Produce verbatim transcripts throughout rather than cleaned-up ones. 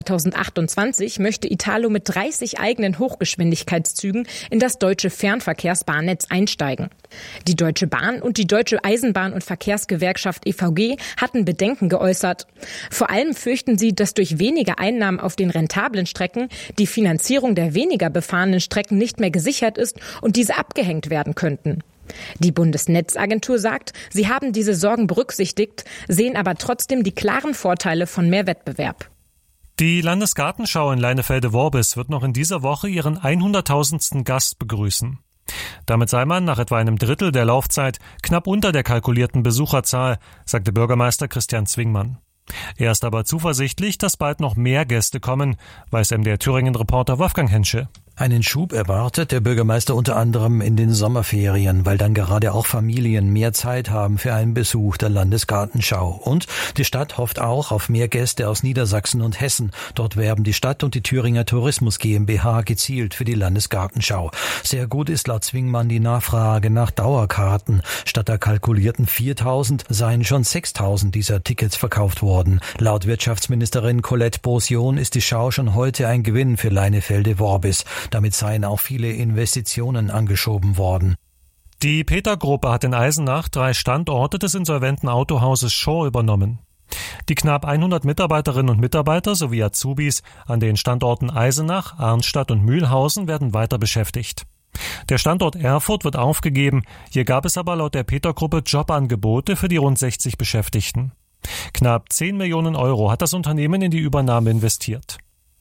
zweitausendachtundzwanzig möchte Italo mit dreißig eigenen Hochgeschwindigkeitszügen in das deutsche Fernverkehrsbahnnetz einsteigen. Die Deutsche Bahn und die Deutsche Eisenbahn- und Verkehrsgewerkschaft E V G hatten Bedenken geäußert. Vor allem fürchten sie, dass durch weniger Einnahmen auf den rentablen Strecken die Finanzierung der weniger befahrenen Strecken nicht mehr gesichert ist und diese abgehängt werden könnten. Die Bundesnetzagentur sagt, sie haben diese Sorgen berücksichtigt, sehen aber trotzdem die klaren Vorteile von mehr Wettbewerb. Die Landesgartenschau in Leinefelde-Worbis wird noch in dieser Woche ihren hunderttausendsten Gast begrüßen. Damit sei man nach etwa einem Drittel der Laufzeit knapp unter der kalkulierten Besucherzahl, sagte Bürgermeister Christian Zwingmann. Er ist aber zuversichtlich, dass bald noch mehr Gäste kommen, weiß M D R Thüringen-Reporter Wolfgang Hensche. Einen Schub erwartet der Bürgermeister unter anderem in den Sommerferien, weil dann gerade auch Familien mehr Zeit haben für einen Besuch der Landesgartenschau. Und die Stadt hofft auch auf mehr Gäste aus Niedersachsen und Hessen. Dort werben die Stadt und die Thüringer Tourismus GmbH gezielt für die Landesgartenschau. Sehr gut ist laut Zwingmann die Nachfrage nach Dauerkarten. Statt der kalkulierten viertausend seien schon sechstausend dieser Tickets verkauft worden. Laut Wirtschaftsministerin Colette Beausion ist die Schau schon heute ein Gewinn für Leinefelde-Worbis. Damit seien auch viele Investitionen angeschoben worden. Die Peter-Gruppe hat in Eisenach drei Standorte des insolventen Autohauses Shaw übernommen. Die knapp hundert Mitarbeiterinnen und Mitarbeiter sowie Azubis an den Standorten Eisenach, Arnstadt und Mühlhausen werden weiter beschäftigt. Der Standort Erfurt wird aufgegeben, hier gab es aber laut der Peter-Gruppe Jobangebote für die rund sechzig Beschäftigten. Knapp zehn Millionen Euro hat das Unternehmen in die Übernahme investiert.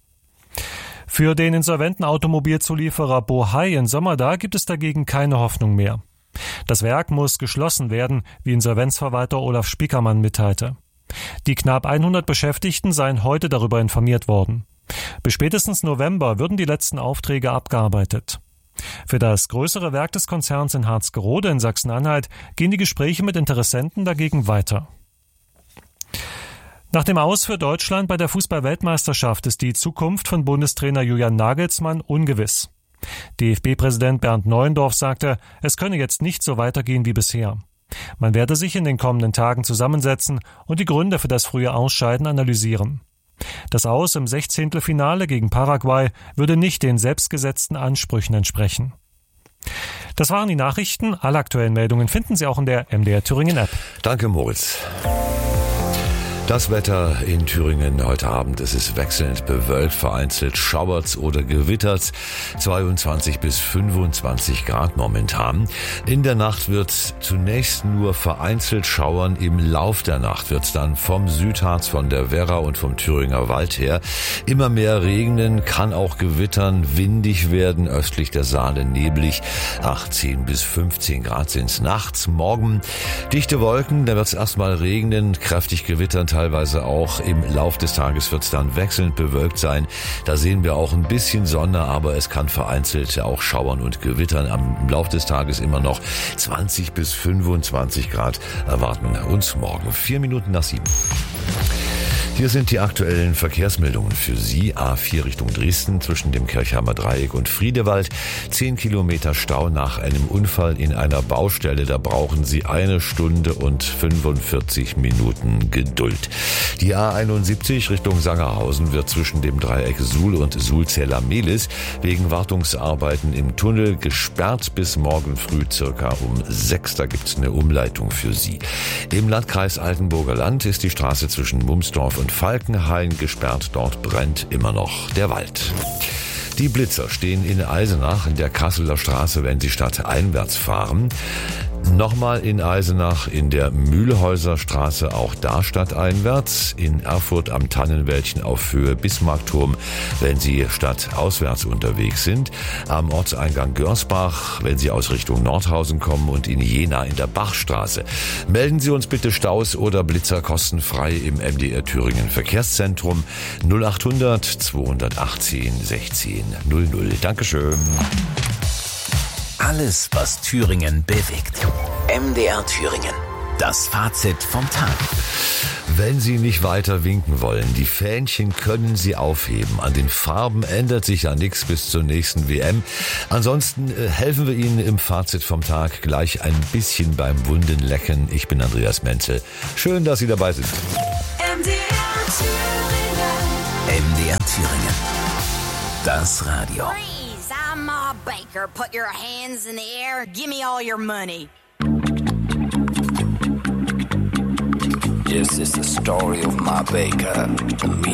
Für den insolventen Automobilzulieferer Bohai in Sommerda gibt es dagegen keine Hoffnung mehr. Das Werk muss geschlossen werden, wie Insolvenzverwalter Olaf Spiekermann mitteilte. Die knapp hundert Beschäftigten seien heute darüber informiert worden. Bis spätestens November würden die letzten Aufträge abgearbeitet. Für das größere Werk des Konzerns in Harzgerode in Sachsen-Anhalt gehen die Gespräche mit Interessenten dagegen weiter. Nach dem Aus für Deutschland bei der Fußball-Weltmeisterschaft ist die Zukunft von Bundestrainer Julian Nagelsmann ungewiss. D F B-Präsident Bernd Neuendorf sagte, es könne jetzt nicht so weitergehen wie bisher. Man werde sich in den kommenden Tagen zusammensetzen und die Gründe für das frühe Ausscheiden analysieren. Das Aus im Sechzehntelfinale gegen Paraguay würde nicht den selbstgesetzten Ansprüchen entsprechen. Das waren die Nachrichten. Alle aktuellen Meldungen finden Sie auch in der M D R Thüringen App. Danke, Moritz. Das Wetter in Thüringen heute Abend, es ist wechselnd bewölkt, vereinzelt schauert's oder gewittert's, zweiundzwanzig bis fünfundzwanzig Grad momentan. In der Nacht wird zunächst nur vereinzelt schauern, im Lauf der Nacht wird's dann vom Südharz, von der Werra und vom Thüringer Wald her immer mehr regnen, kann auch gewittern, windig werden, östlich der Saale neblig, achtzehn bis fünfzehn Grad sind's nachts. Morgen dichte Wolken, da wird's erstmal regnen, kräftig gewittern, teilweise auch im Lauf des Tages wird es dann wechselnd bewölkt sein. Da sehen wir auch ein bisschen Sonne, aber es kann vereinzelt auch schauern und gewittern. Am Lauf des Tages immer noch zwanzig bis fünfundzwanzig Grad erwarten uns morgen. Vier Minuten nach sieben. Hier sind die aktuellen Verkehrsmeldungen für Sie. A vier Richtung Dresden zwischen dem Kirchheimer Dreieck und Friedewald. Zehn Kilometer Stau nach einem Unfall in einer Baustelle. Da brauchen Sie eine Stunde und fünfundvierzig Minuten Geduld. Die A einundsiebzig Richtung Sangerhausen wird zwischen dem Dreieck Suhl und Suhl-Zella-Mehlis wegen Wartungsarbeiten im Tunnel gesperrt bis morgen früh circa um sechs. Da gibt's eine Umleitung für Sie. Im Landkreis Altenburger Land ist die Straße zwischen Mumsdorf und Falkenhain gesperrt, dort brennt immer noch der Wald. Die Blitzer stehen in Eisenach in der Kasseler Straße, wenn Sie stadteinwärts fahren. Nochmal in Eisenach in der Mühlhäuser Straße, auch da stadteinwärts. In Erfurt am Tannenwäldchen auf Höhe Bismarckturm, wenn Sie stadtauswärts unterwegs sind. Am Ortseingang Görsbach, wenn Sie aus Richtung Nordhausen kommen, und in Jena in der Bachstraße. Melden Sie uns bitte Staus oder Blitzer kostenfrei im M D R Thüringen Verkehrszentrum null achthundert zweihundertachtzehn sechzehn null null. Dankeschön. Alles, was Thüringen bewegt. M D R Thüringen. Das Fazit vom Tag. Wenn Sie nicht weiter winken wollen, die Fähnchen können Sie aufheben. An den Farben ändert sich ja nichts bis zur nächsten W M. Ansonsten äh, helfen wir Ihnen im Fazit vom Tag gleich ein bisschen beim Wundenlecken. Ich bin Andreas Menzel. Schön, dass Sie dabei sind. M D R Thüringen. Das Radio. Freeze, I'm Ma Baker. Put your hands in the air. Give me all your money. This is the story of Ma Baker, the